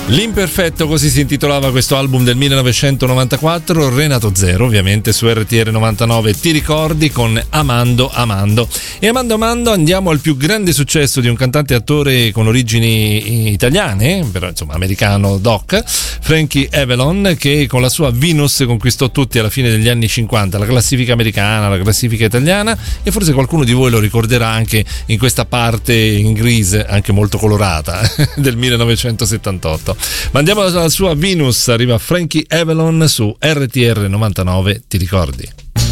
L'Imperfetto, così si intitolava questo album del 1994, Renato Zero ovviamente su RTR 99, ti ricordi, con Amando Amando. E Amando Amando andiamo al più grande successo di un cantante e attore con origini italiane, però insomma americano doc, Frankie Avalon, che con la sua Venus conquistò tutti alla fine degli anni 50, la classifica americana, la classifica italiana, e forse qualcuno di voi lo ricorderà anche in questa parte in grise, anche molto colorata, del 1978. Ma andiamo alla sua Venus, arriva Frankie Avalon su RTR 99, ti ricordi?